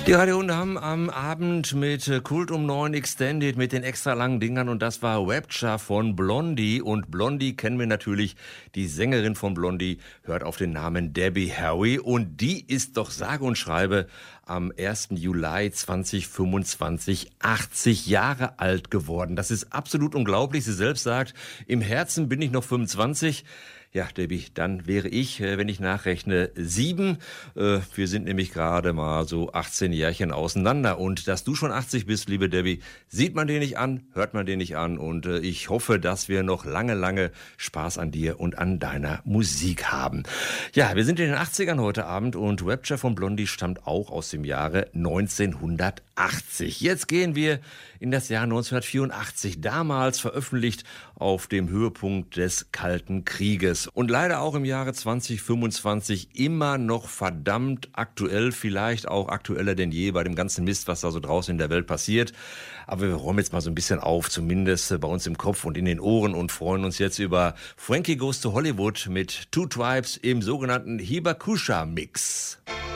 Die Radiohunde haben am Abend mit Kult um 9 Extended mit den extra langen Dingern und das war Rapture von Blondie und Blondie kennen wir natürlich, die Sängerin von Blondie hört auf den Namen Debbie Harry und die ist doch sage und schreibe am 1. Juli 2025 80 Jahre alt geworden. Das ist absolut unglaublich. Sie selbst sagt, im Herzen bin ich noch 25. Ja, Debbie, dann wäre ich, wenn ich nachrechne, 7. Wir sind nämlich gerade mal so 18 Jährchen auseinander. Und dass du schon 80 bist, liebe Debbie, sieht man dir nicht an, hört man dir nicht an. Und ich hoffe, dass wir noch lange, lange Spaß an dir und an deiner Musik haben. Ja, wir sind in den 80ern heute Abend und Rapture von Blondie stammt auch aus dem Jahre 1980. Jetzt gehen wir in das Jahr 1984, damals veröffentlicht auf dem Höhepunkt des Kalten Krieges. Und leider auch im Jahre 2025 immer noch verdammt aktuell, vielleicht auch aktueller denn je bei dem ganzen Mist, was da so draußen in der Welt passiert. Aber wir räumen jetzt mal so ein bisschen auf, zumindest bei uns im Kopf und in den Ohren und freuen uns jetzt über Frankie Goes to Hollywood mit Two Tribes im sogenannten Hibakusha-Mix.